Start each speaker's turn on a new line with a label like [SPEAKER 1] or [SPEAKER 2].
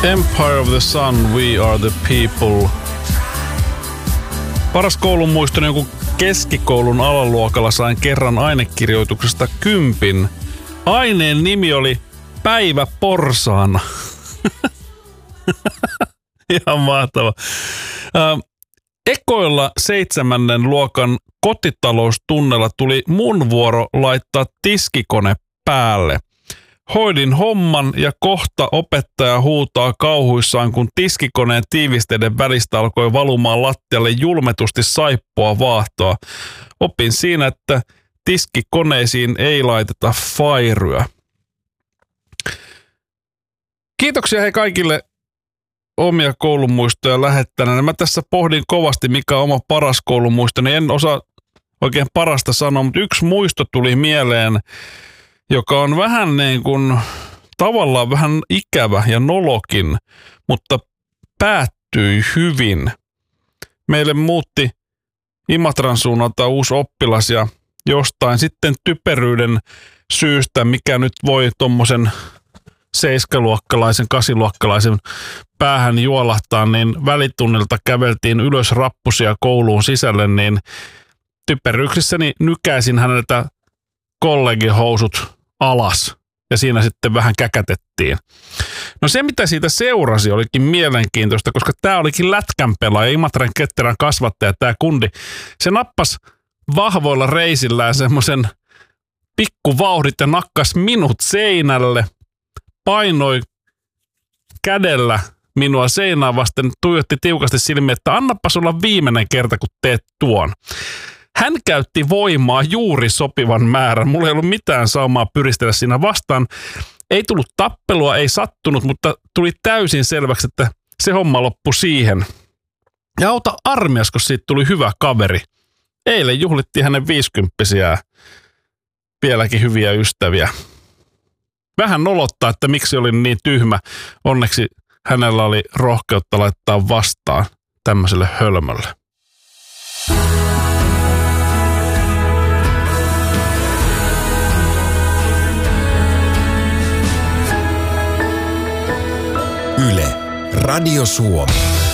[SPEAKER 1] Empire of the Sun, We Are the People. Paras koulun muistoni joku keskikoulun alaluokalla sain kerran ainekirjoituksesta 10. Aineen nimi oli Päivä porsaana. Ihan mahtava. Ekoilla 7. luokan kotitaloustunnella tuli mun vuoro laittaa tiskikone päälle. Hoidin homman ja kohta opettaja huutaa kauhuissaan, kun tiskikoneen tiivisteiden välistä alkoi valumaan lattialle julmetusti saippua vaahtoa. Opin siinä, että tiskikoneisiin ei laiteta fairyä. Kiitoksia hei kaikille omia koulumuistoja lähettäneen. Mä tässä pohdin kovasti, mikä on oma paras koulumuisto, niin en osaa oikein parasta sanoa, mutta yksi muisto tuli mieleen, joka on vähän niin kuin tavallaan vähän ikävä ja nolokin, mutta päättyi hyvin. Meille muutti Imatran suunnalta uusi oppilas ja jostain sitten typeryyden syystä, mikä nyt voi tommosen 7-luokkalaisen, 8-luokkalaisen päähän juolahtaa, niin välitunnilta käveltiin ylös rappusia kouluun sisälle, niin typeryyksissäni nykäisin häneltä kollegihousut alas ja siinä sitten vähän käkätettiin. No se, mitä siitä seurasi, olikin mielenkiintoista, koska tämä olikin lätkänpelaaja, Imatran ketterän kasvattaja, tämä kundi. Se nappasi vahvoilla reisillään semmoisen pikkuvauhdit ja nakkas minut seinälle, painoi kädellä minua seinää vasten, tuijotti tiukasti silmiä, että annapas olla viimeinen kerta, kun teet tuon. Hän käytti voimaa juuri sopivan määrän. Mulla ei ollut mitään saumaa pyristellä siinä vastaan. Ei tullut tappelua, ei sattunut, mutta tuli täysin selväksi, että se homma loppui siihen. Ja auta armias, kun siitä tuli hyvä kaveri. Eilen juhlittiin hänen 50-vuotiaan vieläkin hyviä ystäviä. Vähän nolottaa, että miksi oli niin tyhmä. Onneksi hänellä oli rohkeutta laittaa vastaan tämmöiselle hölmölle.
[SPEAKER 2] Yle, Radio Suomi.